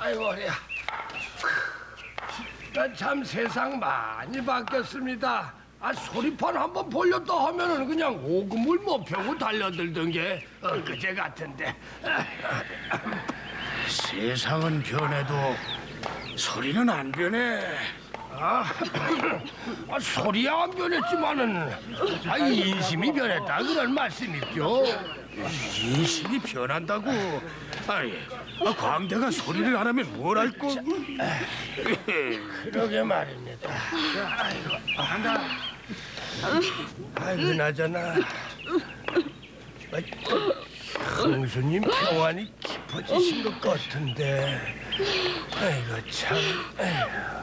아이고 허리야. 참 세상 많이 바뀌었습니다. 소리판 한번 보렸다 하면은 그냥 오금을 못 펴고 달려들던 게 그제 같은데. 세상은 변해도 소리는 안 변해. 소리야 안 변했지만은 인심이 변했다 그런 말씀이죠. 인심이 변한다고? 아니, 광대가 소리를 안 하면 뭘 할 거? 그러게 말입니다. 아이고 나저나 형수님 평안이 깊어지신 것 같은데. 아이고 참.